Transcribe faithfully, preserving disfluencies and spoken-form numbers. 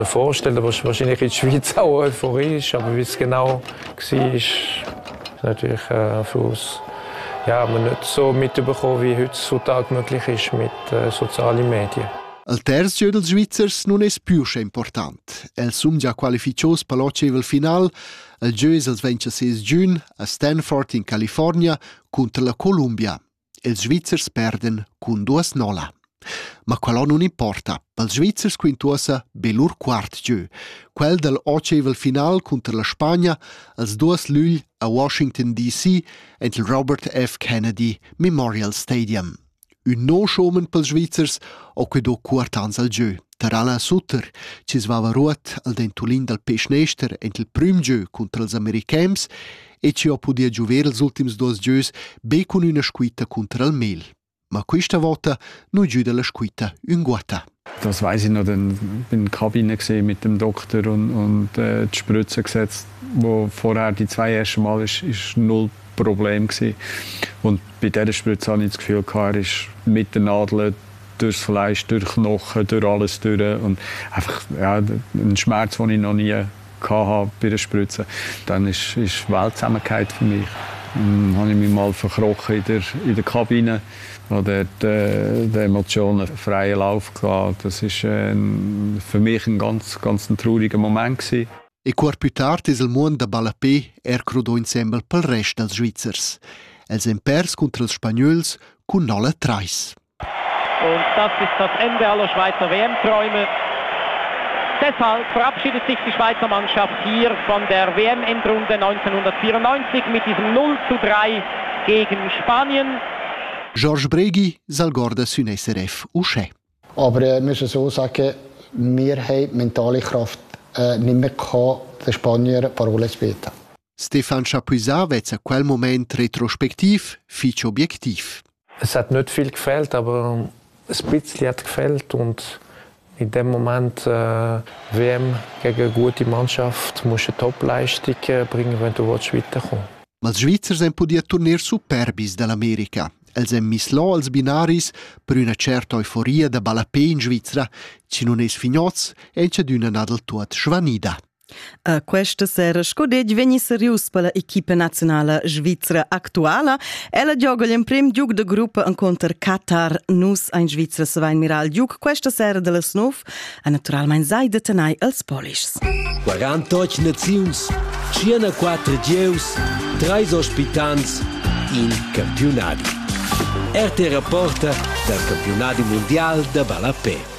Vorstellen, aber wahrscheinlich in der Schweiz auch euphorisch, aber wie es genau war, ist natürlich äh, für uns ja, man nicht so mitbekommen, wie heutzutage möglich ist mit äh, sozialen Medien. Il terzo gioco dels Svizzers non è più important. El sum già qualificato per l'ocevel final, il gioco è il ventisei giugno a Stanford in California contro la Columbia. I Svizzers perden con due nolla. Ma quello non importa. Per i Svizzers quintuosa belur quart gioco. Quel dell'ocevel final contro la Spagna il due luglio a Washington D C ent il Robert F. Kennedy Memorial Stadium. Un no showman pels Svizzers o che do quartans al giu. Tarala Sutter, ci svava ruot al dentulin del Peschnester ent il prim giu contra els americans e ci ho podia giuver els ultims dos gius be con una squita contra il Mel. Ma questa volta non giù della squita un guata. Das weiss ich noch, dann bin in der Kabine mit dem Doktor und, und äh, die Spritze gesetzt, wo vorher die zwei ersten Mal ist, ist null Problem gewesen. Und bei dieser Spritze hatte ich das Gefühl, er ist mit der Nadel durchs Fleisch, durch Knochen, durch alles durch und einfach ja, ein Schmerz, den ich noch nie hatte bei der Spritze. Dann ist, ist Welt zusammengefallen für mich. Dann habe ich mich mal verkrochen in der, in der Kabine, wo dort äh, die Emotionen freien Lauf hatten. Das war äh, für mich ein ganz, ganz ein trauriger Moment gewesen. E quart più tard is il mond da Balapé er crodò insieme pel rest dels Svizzers. Els hem pers contra els Spagnols con nolla trais. Und das ist das Ende aller Schweizer W M-Träume. Deshalb verabschiedet sich die Schweizer Mannschaft hier von der W M-Endrunde neunzehnhundertvierundneunzig mit diesem null zu drei gegen Spanien. Georges Breghi soll gorda sün S R F usche. Aber wir müssen so sagen, wir haben mentale Kraft äh, nicht mehr gehabt, den Spaniern Parole zu bieten. Stefan Chapuisat wird in quel Moment retrospektiv, fitch objektiv. Es hat nicht viel gefehlt, aber ein bisschen hat gefehlt und in dem Moment äh, W M gegen eine gute Mannschaft musst du eine Top-Leistung bringen, wenn du weiterkommen willst. Ma els Svizzers han podiat tornar superbis dall'America. Els han mislò als binaris per una certa euforia da Balapé in Svizzera, ci non es fignoz e c'è d'una nadel tuot schvanida. A questa sera scodeg vegni serius per l'equipa nazionale svizzera attuala. Ella gioca il primo gioco de gruppo incontra Qatar. Nus in Svizzera se va in mirar il gioco questa sera delle nove e naturalmente sai de tenai als Polish. quarantotto nazions, cinquantaquattro geus, tre ospitanti in campionati. R T rapporta dal campionato mondiale da Balapé.